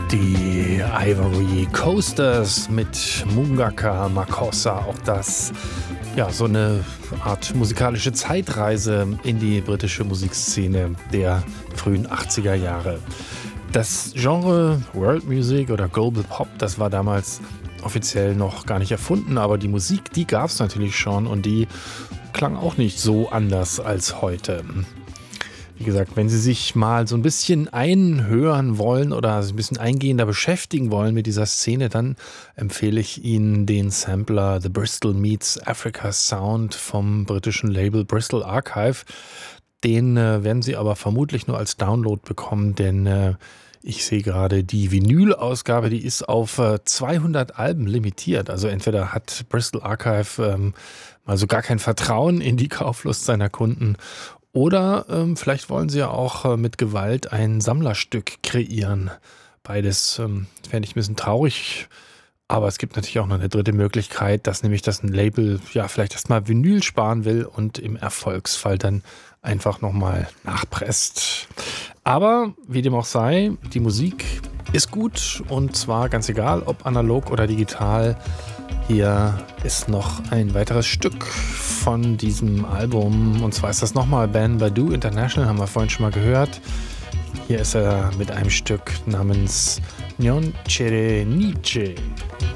Die Ivory Coasters mit Mungaka Makossa, auch das, ja, so eine Art musikalische Zeitreise in die britische Musikszene der frühen 80er Jahre. Das Genre World Music oder Global Pop, das war damals offiziell noch gar nicht erfunden, aber die Musik, die gab es natürlich schon und die klang auch nicht so anders als heute. Wie gesagt, wenn Sie sich mal so ein bisschen einhören wollen oder sich ein bisschen eingehender beschäftigen wollen mit dieser Szene, dann empfehle ich Ihnen den Sampler The Bristol Meets Africa Sound vom britischen Label Bristol Archive. Den werden Sie aber vermutlich nur als Download bekommen, denn ich sehe gerade, die Vinyl-Ausgabe, die ist auf 200 Alben limitiert. Also entweder hat Bristol Archive mal so gar kein Vertrauen in die Kauflust seiner Kunden oder vielleicht wollen sie ja auch mit Gewalt ein Sammlerstück kreieren. Beides fände ich ein bisschen traurig. Aber es gibt natürlich auch noch eine dritte Möglichkeit, dass nämlich das ein Label ja vielleicht erstmal Vinyl sparen will und im Erfolgsfall dann einfach nochmal nachpresst. Aber wie dem auch sei, die Musik ist gut und zwar ganz egal, ob analog oder digital. Hier ist noch ein weiteres Stück von diesem Album und zwar ist das nochmal Ben Badu International, haben wir vorhin schon mal gehört. Hier ist er mit einem Stück namens Nyon Chere Niche.